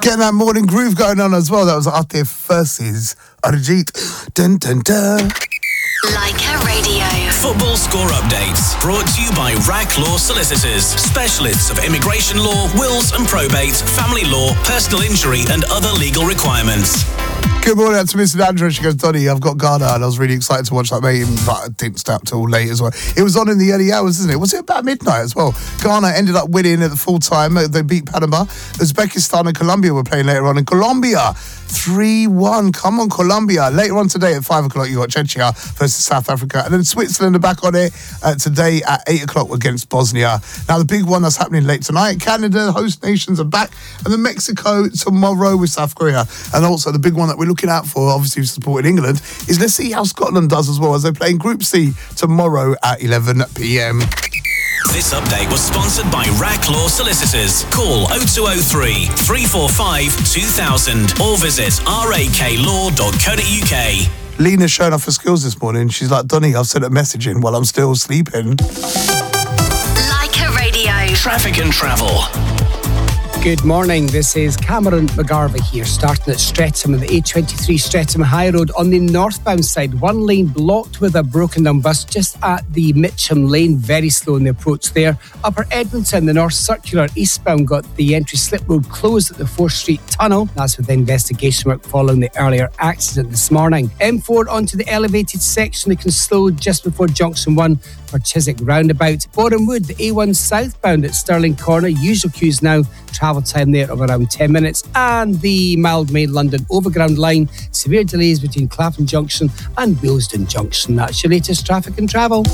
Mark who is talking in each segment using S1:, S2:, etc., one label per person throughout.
S1: Getting that morning groove going on as well. That was Atif versus Arijit. Dun, dun, dun.
S2: Leica Radio.
S3: Football score updates brought to you by RAC Law Solicitors, specialists of immigration law, wills and probate, family law, personal injury and other legal requirements.
S1: Good morning, that's Mr. Andrew. She goes, Donny, I've got Ghana, and I was really excited to watch that game, but I didn't stay up till late as well. It was on in the early hours, isn't it? Was it about midnight as well? Ghana ended up winning at the full time. They beat Panama. Uzbekistan and Colombia were playing later on. In Colombia, 3-1. Come on, Colombia. Later on today at 5 o'clock, you got Czechia versus South Africa. And then Switzerland are back on it today at 8 o'clock against Bosnia. Now, the big one that's happening late tonight, Canada, host nations are back. And then Mexico tomorrow with South Korea. And also the big one that we're looking out for, obviously supporting England, is let's see how Scotland does as well as they're playing Group C tomorrow at 11 p.m.
S3: This update was sponsored by RAC Law Solicitors. Call 0203 345 2000 or visit raklaw.co.uk.
S1: Lena's showing off her skills this morning. She's like, Donny, I've sent a message in while I'm still sleeping.
S2: Leica Radio.
S3: Traffic and travel.
S4: Good morning, this is Cameron McGarvey here, starting at Streatham on the A23 Streatham High Road on the northbound side. One lane blocked with a broken down bus just at the Mitcham Lane, very slow in the approach there. Upper Edmonton, the North Circular eastbound got the entry slip road closed at the 4th Street Tunnel. That's with investigation work following the earlier accident this morning. M4 onto the elevated section, they can slow just before Junction 1 for Chiswick Roundabout. Borehamwood, the A1 southbound at Stirling Corner, usual queues now, travel time there of around 10 minutes. And the Mildmay London Overground line, severe delays between Clapham Junction and Willesden Junction. That's your latest traffic and travel.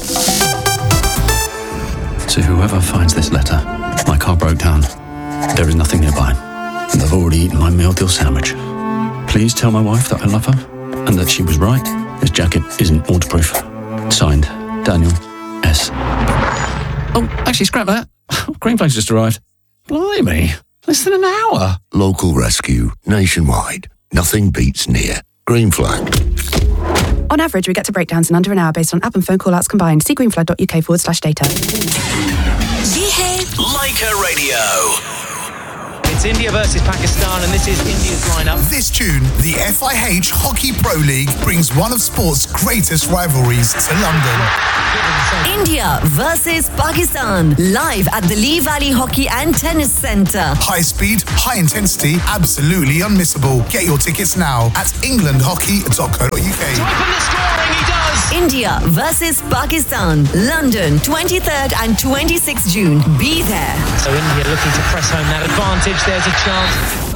S5: To whoever finds this letter, my car broke down. There is nothing nearby, and I've already eaten my meal deal sandwich. Please tell my wife that I love her and that she was right. This jacket isn't waterproof. Signed, Daniel S. Oh, actually, scrap that. Green Flag's just arrived. Blimey, less than an hour.
S6: Local rescue, nationwide. Nothing beats near. Green Flag.
S7: On average, we get to breakdowns in under an hour based on app and phone call-outs combined. See greenflag.uk/data.
S3: Leica Radio.
S8: It's India versus Pakistan, and this is India's lineup.
S1: This June, the FIH Hockey Pro League brings one of sport's greatest rivalries to London.
S9: India versus Pakistan, live at the Lee Valley Hockey and Tennis Centre.
S1: High speed, high intensity, absolutely unmissable. Get your tickets now at englandhockey.co.uk.
S8: To open the scoring, he does!
S9: India versus Pakistan, London, 23rd and 26th June. Be there.
S8: So India looking to press home that advantage. There's a chance.